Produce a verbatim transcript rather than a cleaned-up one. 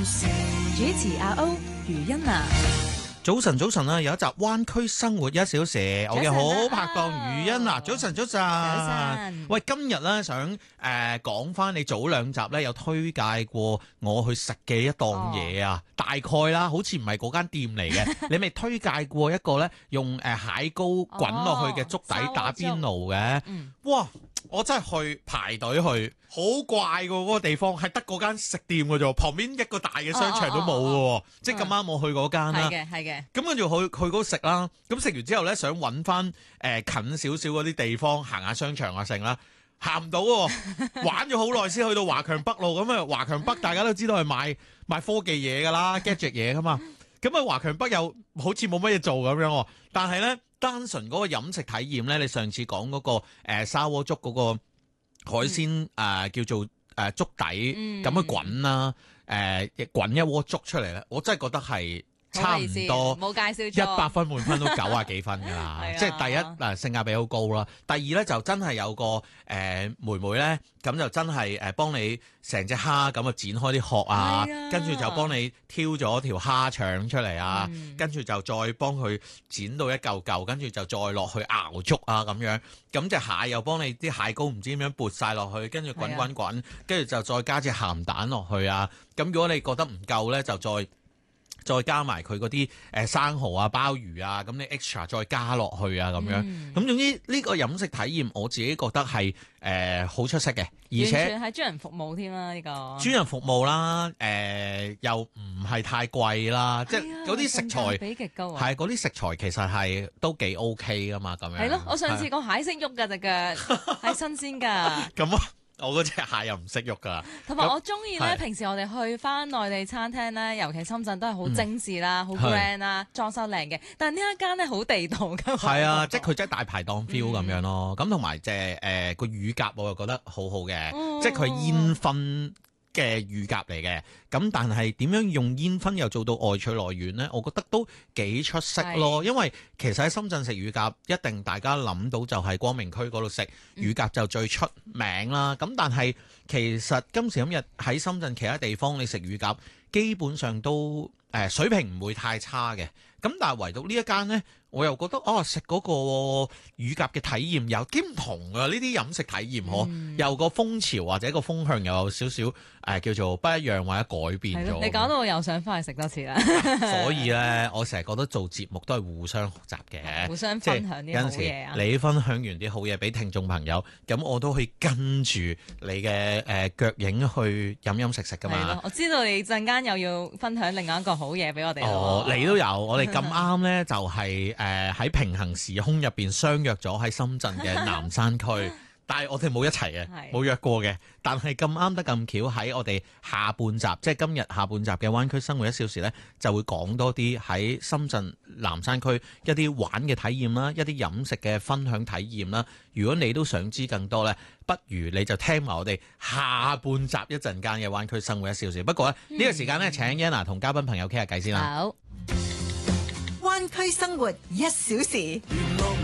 主持阿歐余欣娜。 早晨，早晨啊！有一集灣區生活一小時，我嘅好拍檔余欣娜。早晨，早晨。早晨。喂，今日咧想誒講翻你早兩集咧有推介過我去食嘅一檔嘢啊，大概啦，好似唔係嗰間店嚟嘅。你咪推介過一個咧用誒蟹膏滾落去嘅粥底打邊爐嘅，嗯、哇！我真係去排隊去，好怪㗎嗰、嗰個地方，係得嗰間食店㗎啫，旁邊一個大嘅商場都冇㗎，哦哦哦、即係咁啱我去嗰間啦。係嘅，係嘅。咁跟住去去嗰度食啦，咁食完之後咧，想揾翻誒近少少嗰啲地方行下商場啊剩啦，行唔到喎，玩咗好耐先去到華強北路。咁啊，華強北大家都知道係賣賣科技嘢㗎啦，gadget 嘢㗎嘛。咁啊，華強北又好似冇乜嘢做咁樣，但係咧。單純嗰個飲食體驗咧，你上次講嗰、嗰個、呃、砂鍋粥嗰個海鮮誒、嗯呃、叫做誒、呃、粥底咁樣滾啦，誒、呃、滾一鍋粥出嚟咧，我真係覺得係差唔多冇介紹一百分滿分都九啊幾分㗎啦，即係第一嗱、呃、性價比好高啦，第二咧就真係有個誒、呃、妹妹咧，咁就真係誒幫你成隻蝦咁啊剪開啲殼啊，跟住就幫你挑咗條蝦腸出嚟啊，嗯、跟住就再幫佢剪到一嚿嚿，跟住就再落去熬粥啊咁樣，咁隻蟹又幫你啲蟹膏唔知點樣撥晒落去，跟住滾滾滾，跟住就再加隻鹹蛋落去啊，咁如果你覺得唔夠咧，就再。再加埋佢嗰啲誒生蠔啊、鮑魚啊，咁你 extra 再加落去啊，咁樣。咁、嗯、總之呢個飲食體驗，我自己覺得係誒好出色嘅，而且完全係專人服務添啦，呢、這個專人服務啦，誒、呃、又唔係太貴啦，即係嗰啲食材比極高啊， 係嗰啲食材其實係都幾 OK 噶嘛，咁樣。 係咯，我上次個蟹識喐㗎隻腳，係新鮮㗎。 咁啊！我嗰隻蟹又唔識喐噶， 同埋我中意咧。平時我哋去翻內地餐廳咧，尤其深圳都係好精緻啦、好 grand 啦、裝修靚嘅。但係呢一間咧好地道噶。係啊，即係佢真係大排檔 feel 咁樣咯。咁同埋即係誒個乳鴿，我又覺得好好嘅，嗯、即係佢煙燻嘅乳鴿嚟嘅。咁但係點樣用煙燻又做到外脆內軟呢？我覺得都幾出色咯。是因為其實喺深圳食乳鴿，一定大家諗到就係光明區嗰度食乳鴿就最出名啦。咁、嗯、但係其實今時今日喺深圳其他地方你食乳鴿，基本上都誒、呃、水平唔會太差嘅。咁但係唯獨呢一間呢，我又覺得哦食嗰個乳鴿嘅體驗有啲唔同啊！呢啲飲食體驗嗬，嗯、有個風潮或者個風向又有少少誒、呃、叫做不一樣或者改變咗。 你搞到我又想翻去食多次啦。 所以咧，我成日覺得做節目都係互相學習嘅， 互相分享啲好嘢啊！ 你分享完啲好嘢俾聽眾朋友，咁我都可以跟住你嘅誒腳影去飲飲食食噶嘛。 我知道你陣間又要分享另外一個好嘢俾我哋。 哦，你都有，我哋咁啱咧，就係誒喺平行時空入邊相約咗喺深圳嘅南山區。但係我哋冇一齊嘅，冇約過嘅。但係咁啱得咁巧喺我哋下半集，即係今日下半集嘅灣區生活一小時呢，就會講多啲喺深圳南山區一啲玩嘅體驗啦，一啲飲食嘅分享體驗啦。如果你都想知更多呢，不如你就聽埋我哋下半集一陣間嘅灣區生活一小時。不過呢，呢、嗯、個時間呢，請 Yana 同嘉賓朋友傾下偈先啦。 好， 灣區生活一小時。